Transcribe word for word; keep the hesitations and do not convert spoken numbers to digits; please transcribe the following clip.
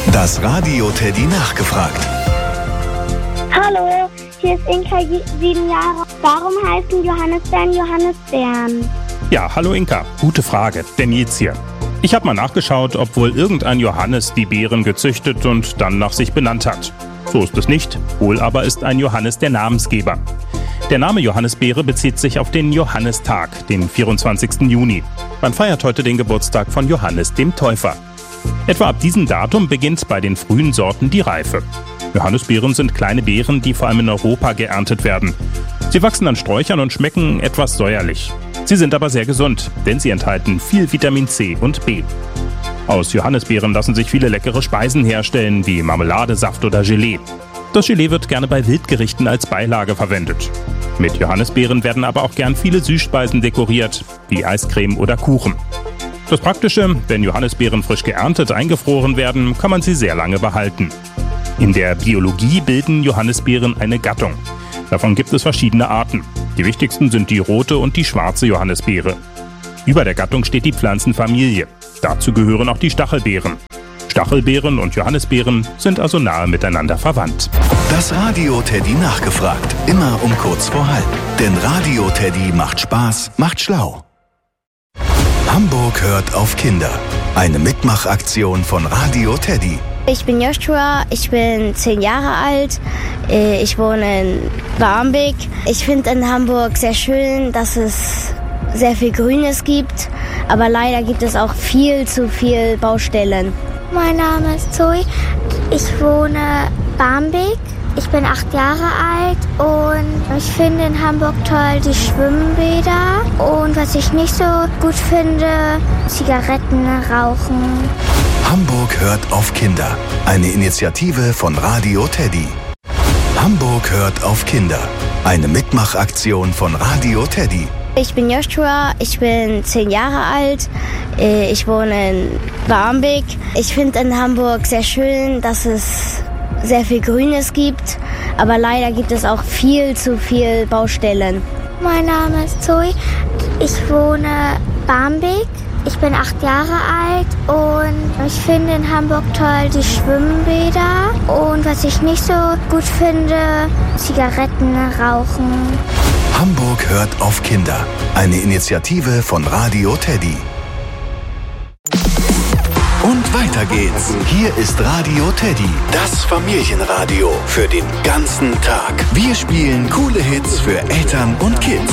Das Radio Teddy nachgefragt. Hallo, hier ist Inka, sieben Jahre. Warum heißen Johannisbeeren Johannisbeeren? Ja, hallo Inka. Gute Frage. Der Nils hier. Ich habe mal nachgeschaut, ob wohl irgendein Johannes die Beeren gezüchtet und dann nach sich benannt hat. So ist es nicht. Wohl aber ist ein Johannes der Namensgeber. Der Name Johannisbeere bezieht sich auf den Johannistag, den vierundzwanzigsten Juni. Man feiert heute den Geburtstag von Johannes dem Täufer. Etwa ab diesem Datum beginnt bei den frühen Sorten die Reife. Johannisbeeren sind kleine Beeren, die vor allem in Europa geerntet werden. Sie wachsen an Sträuchern und schmecken etwas säuerlich. Sie sind aber sehr gesund, denn sie enthalten viel Vitamin C und B. Aus Johannisbeeren lassen sich viele leckere Speisen herstellen, wie Marmelade, Saft oder Gelee. Das Gelee wird gerne bei Wildgerichten als Beilage verwendet. Mit Johannisbeeren werden aber auch gern viele Süßspeisen dekoriert, wie Eiscreme oder Kuchen. Das Praktische, wenn Johannisbeeren frisch geerntet eingefroren werden, kann man sie sehr lange behalten. In der Biologie bilden Johannisbeeren eine Gattung. Davon gibt es verschiedene Arten. Die wichtigsten sind die rote und die schwarze Johannisbeere. Über der Gattung steht die Pflanzenfamilie. Dazu gehören auch die Stachelbeeren. Stachelbeeren und Johannisbeeren sind also nahe miteinander verwandt. Das Radio Teddy nachgefragt. Immer um kurz vor halb. Denn Radio Teddy macht Spaß, macht schlau. Hamburg hört auf Kinder. Eine Mitmachaktion von Radio Teddy. Ich bin Joshua, ich bin zehn Jahre alt, ich wohne in Barmbek. Ich finde in Hamburg sehr schön, dass es sehr viel Grünes gibt, aber leider gibt es auch viel zu viel Baustellen. Mein Name ist Zoe, ich wohne in Barmbek. Ich bin acht Jahre alt und ich finde in Hamburg toll die Schwimmbäder. Und was ich nicht so gut finde, Zigaretten rauchen. Hamburg hört auf Kinder. Eine Initiative von Radio Teddy. Hamburg hört auf Kinder. Eine Mitmachaktion von Radio Teddy. Ich bin Joshua, ich bin zehn Jahre alt, ich wohne in Barmbek. Ich finde in Hamburg sehr schön, dass es sehr viel Grünes gibt, aber leider gibt es auch viel zu viel Baustellen. Mein Name ist Zoe, ich wohne in Barmbek. Ich bin acht Jahre alt und ich finde in Hamburg toll die Schwimmbäder. Und was ich nicht so gut finde, Zigaretten rauchen. Hamburg hört auf Kinder. Eine Initiative von Radio Teddy. Und weiter geht's. Hier ist Radio Teddy, das Familienradio für den ganzen Tag. Wir spielen coole Hits für Eltern und Kids.